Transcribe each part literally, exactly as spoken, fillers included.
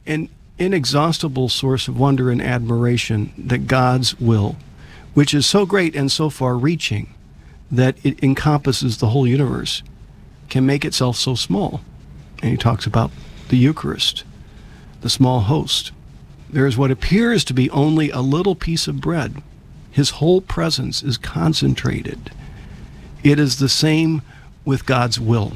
an inexhaustible source of wonder and admiration that God's will, which is so great and so far-reaching that it encompasses the whole universe, can make itself so small. And he talks about the Eucharist, the small host. There is what appears to be only a little piece of bread. His whole presence is concentrated. It is the same with God's will.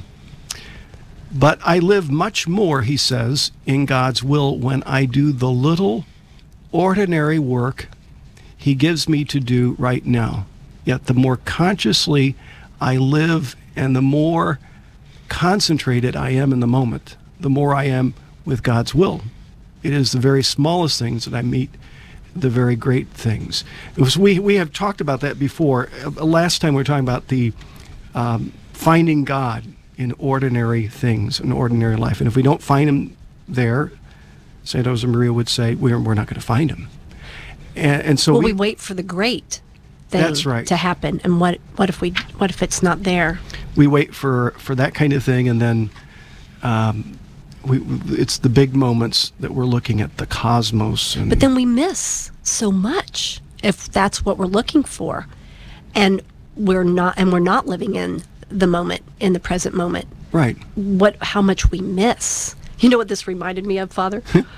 But I live much more, he says, in God's will when I do the little, ordinary work he gives me to do right now. Yet the more consciously I live and the more concentrated I am in the moment, the more I am with God's will. It is the very smallest things that I meet the very great things. It was, we, we have talked about that before. Uh, last time we were talking about the um, finding God in ordinary things, in ordinary life. And if we don't find him there, Saint Josemaria would say, we're, we're not going to find him. And, and so well, we, we wait for the great thing that's right. to happen. And what, what if we what if it's not there? We wait for, for that kind of thing, and then um, we, it's the big moments that we're looking at, the cosmos. And but then we miss so much if that's what we're looking for, and we're not and we're not living in the moment, in the present moment. Right. What, how much we miss. You know what this reminded me of, Father?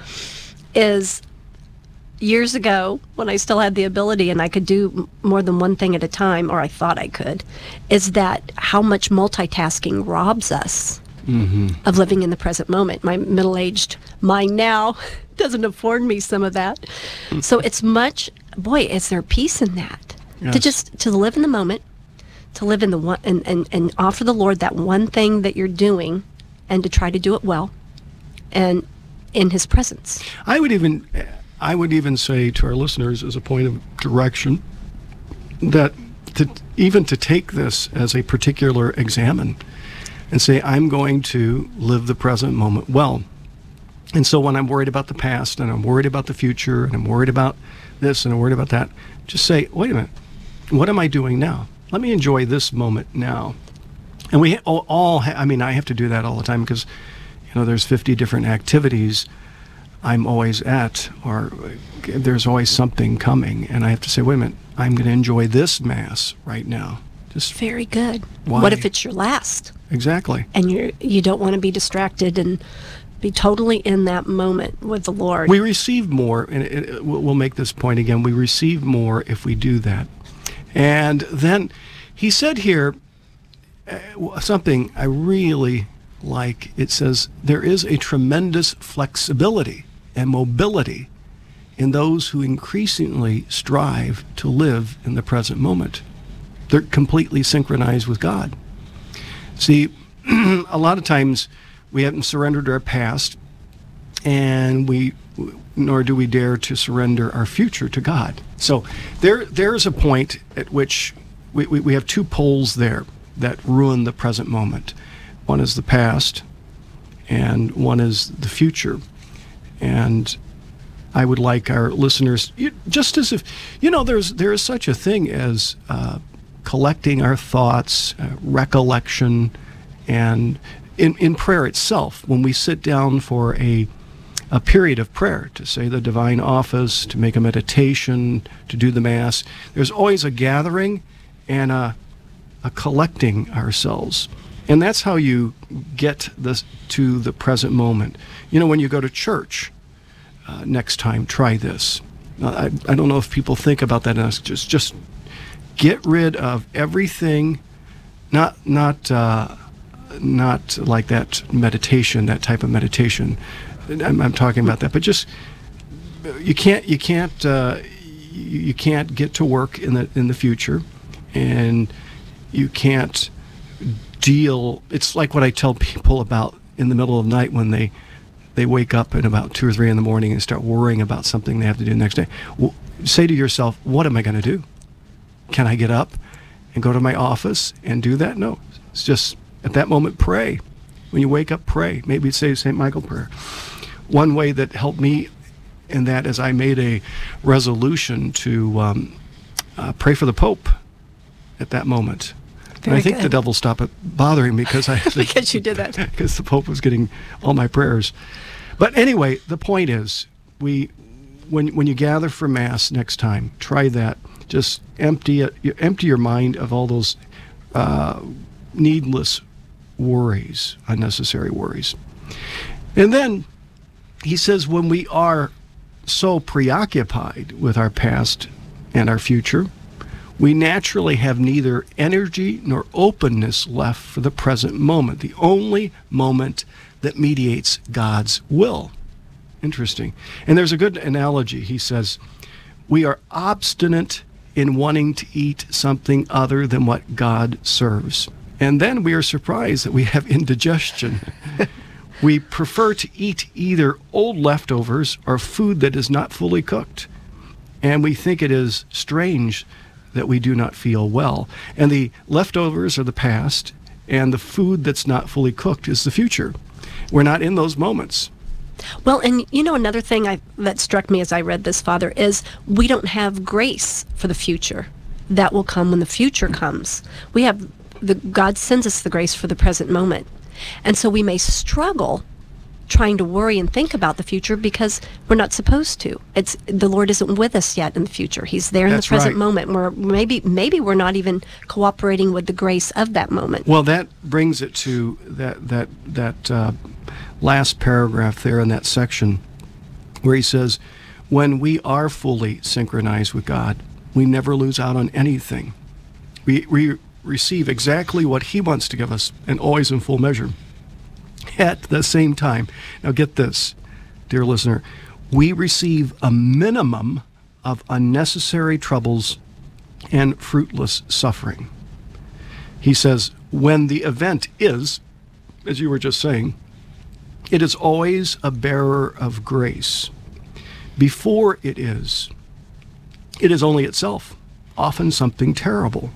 is years ago, when I still had the ability and I could do m- more than one thing at a time, or I thought I could, is that how much multitasking robs us mm-hmm. of living in the present moment. My middle-aged mind now doesn't afford me some of that. Mm-hmm. So it's much, boy, is there peace in that? Yes. To just, to live in the moment, to live in the one, and, and, and offer the Lord that one thing that you're doing, and to try to do it well, and in his presence. I would even, I would even say to our listeners as a point of direction that to, even to take this as a particular examine and say, I'm going to live the present moment well. And so when I'm worried about the past, and I'm worried about the future, and I'm worried about this, and I'm worried about that, just say, wait a minute, what am I doing now? Let me enjoy this moment now. And we all, all ha- I mean, I have to do that all the time because, you know, there's fifty different activities I'm always at, or there's always something coming. And I have to say, wait a minute, I'm going to enjoy this Mass right now. Just very good. Why? What if it's your last? Exactly. And you you don't want to be distracted and be totally in that moment with the Lord. We receive more, and it, it, we'll make this point again, we receive more if we do that. And then he said here uh, something I really like. It says, there is a tremendous flexibility and mobility in those who increasingly strive to live in the present moment. They're completely synchronized with God. See, a lot of times we haven't surrendered our past, and we nor do we dare to surrender our future to God. So there, there's a point at which we, we, we have two poles there that ruin the present moment. One is the past, and one is the future. And I would like our listeners, you, just as if, you know, there's there is such a thing as uh, collecting our thoughts, uh, recollection, and in, in prayer itself, when we sit down for a a period of prayer, to say the divine office, to make a meditation, to do the Mass, there's always a gathering and a, a collecting ourselves. And that's how you get this to the present moment. You know, when you go to church, uh, next time, try this. Uh, I, I don't know if people think about that. Enough. Just, just get rid of everything, not, not, uh, not like that meditation, that type of meditation. I'm, I'm talking about that, but just you can't you can't uh, you, you can't get to work in the in the future, and you can't deal. It's like what I tell people about in the middle of the night when they they wake up at about two or three in the morning and start worrying about something they have to do the next day. Well, say to yourself, what am I going to do? Can I get up and go to my office and do that? No, it's just at that moment pray. When you wake up, pray. Maybe say Saint Michael prayer. One way that helped me in that is I made a resolution to um, uh, pray for the Pope at that moment. Very and I think good. the devil stopped it bothering me because I because you did that. because the Pope was getting all my prayers. But anyway, the point is, we when when you gather for Mass next time, try that. Just empty it. You empty your mind of all those uh, needless worries, unnecessary worries. And then he says, when we are so preoccupied with our past and our future, we naturally have neither energy nor openness left for the present moment, the only moment that mediates God's will. Interesting. And there's a good analogy. He says, we are obstinate in wanting to eat something other than what God serves. And then we are surprised that we have indigestion. We prefer to eat either old leftovers or food that is not fully cooked. And we think it is strange that we do not feel well. And the leftovers are the past, and the food that's not fully cooked is the future. We're not in those moments. Well, and you know, another thing I, that struck me as I read this, Father, is we don't have grace for the future. That will come when the future comes. We have, the God sends us the grace for the present moment. And so we may struggle trying to worry and think about the future because we're not supposed to. It's the Lord isn't with us yet in the future. He's there in That's the present right. moment where maybe maybe we're not even cooperating with the grace of that moment. Well, that brings it to that that that uh, last paragraph there in that section where he says, when we are fully synchronized with God, we never lose out on anything. We, we receive exactly what he wants to give us, and always in full measure. At the same time, now get this, dear listener, we receive a minimum of unnecessary troubles and fruitless suffering. He says, when the event is, as you were just saying, it is always a bearer of grace. Before it is, it is only itself, often something terrible.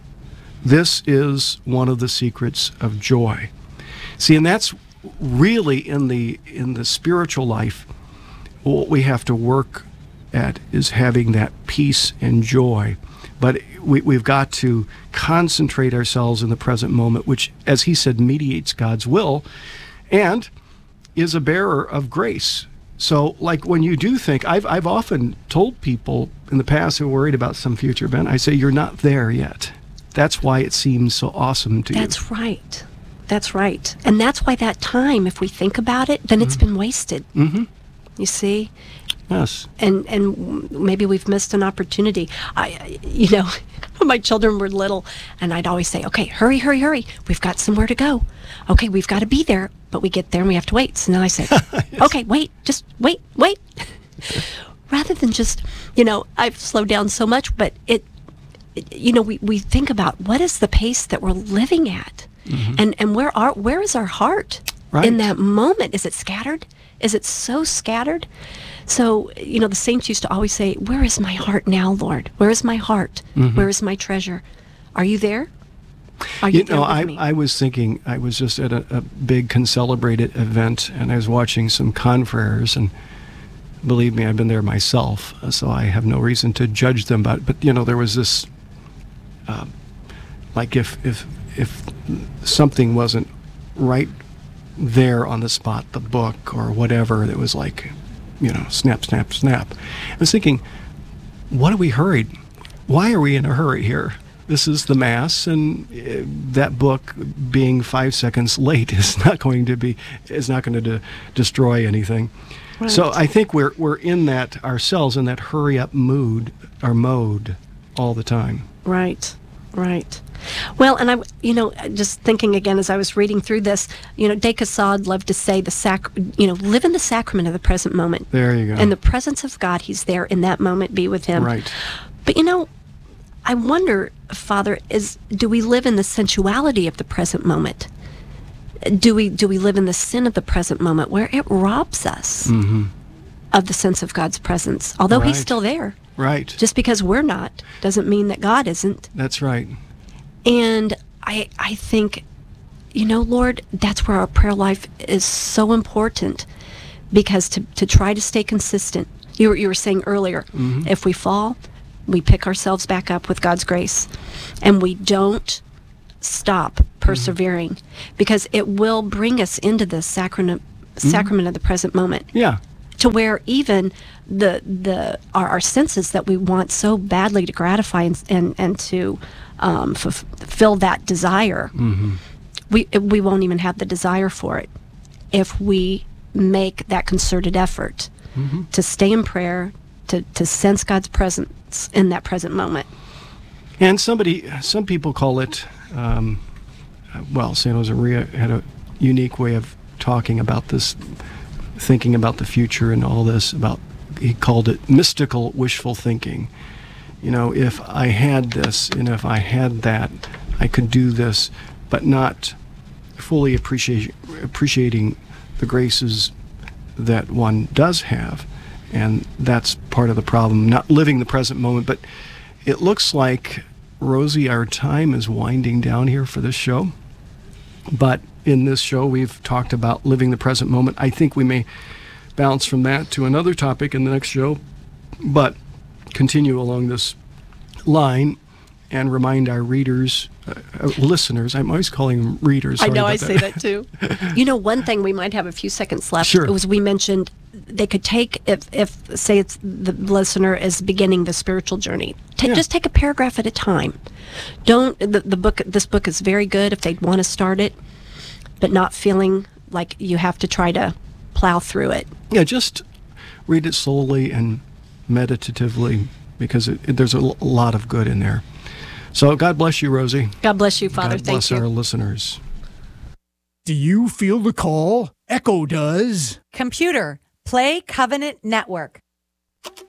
This is one of the secrets of joy. See, and that's really in the in the spiritual life, what we have to work at is having that peace and joy. But we, we've got to concentrate ourselves in the present moment, which, as he said, mediates God's will and is a bearer of grace. So, like when you do think, I've I've often told people in the past who are worried about some future event, I say, you're not there yet. That's why it seems so awesome to you. That's right. That's right. And that's why that time, if we think about it, then mm-hmm. it's been wasted. Mm-hmm. You see? Yes. And and maybe we've missed an opportunity. I, you know, when my children were little, and I'd always say, okay, hurry, hurry, hurry. We've got somewhere to go. Okay, we've got to be there. But we get there and we have to wait. So now I say, yes. Okay, wait, just wait, wait. Rather than just, you know, I've slowed down so much, but it, it you know, we, we think about what is the pace that we're living at? Mm-hmm. And and where are where is our heart right. in that moment? Is it scattered? Is it so scattered? So, you know, the saints used to always say, where is my heart now, Lord? Where is my heart? Mm-hmm. Where is my treasure? Are you there? Are you, you there know, with I, me? I was thinking, I was just at a, a big concelebrated event, and I was watching some confreres, and believe me, I've been there myself, so I have no reason to judge them. But, but you know, there was this, uh, like if if if something wasn't right there on the spot, the book or whatever, that was like, you know, snap, snap, snap. I was thinking, what are we hurried? Why are we in a hurry here? This is the Mass, and uh, that book being five seconds late is not going to be is not going to de- destroy anything. Right. So I think we're we're in that ourselves, in that hurry up mood or mode all the time. Right, right. Well, and I, you know, just thinking again as I was reading through this, you know, De Caussade loved to say the sac, you know, live in the sacrament of the present moment. There you go. In the presence of God, He's there in that moment. Be with Him. Right. But you know, I wonder, Father, is do we live in the sensuality of the present moment? Do we do we live in the sin of the present moment, where it robs us mm-hmm. of the sense of God's presence? Although right. He's still there. Right. Just because we're not doesn't mean that God isn't. That's right. And I I think, you know, Lord, that's where our prayer life is so important, because to, to try to stay consistent, you were, you were saying earlier, mm-hmm. if we fall, we pick ourselves back up with God's grace, and we don't stop persevering, mm-hmm. because it will bring us into the sacrament sacrament of the present moment. Yeah. To where even the the our, our senses that we want so badly to gratify and and, and to um, fulfill that desire, Mm-hmm. we we won't even have the desire for it if we make that concerted effort Mm-hmm. to stay in prayer, to to sense God's presence in that present moment. And somebody, some people call it, um, well, Saint Josemaria had a unique way of talking about this, thinking about the future and all this, about, he called it mystical wishful thinking. You know, if I had this and if I had that, I could do this, but not fully appreciate, appreciating the graces that one does have. And that's part of the problem, not living the present moment. But it looks like, Rosie, our time is winding down here for this show. But in this show, we've talked about living the present moment. I think we may bounce from that to another topic in the next show, but continue along this line and remind our readers, uh, uh, listeners, I'm always calling them readers. I Sorry know, I about say that. that too. You know, one thing we might have a few seconds left. Sure. It was we mentioned they could take, if, if say it's the listener is beginning the spiritual journey, ta- Yeah. just take a paragraph at a time. Don't, the, the book, this book is very good if they want to start it, but not feeling like you have to try to plow through it. Yeah, just read it slowly and meditatively, because it, it, there's a l- lot of good in there. So God bless you, Rosie. God bless you, Father. God Thank bless you. our listeners. Do you feel the call? Echo does. Computer, play Covenant Network.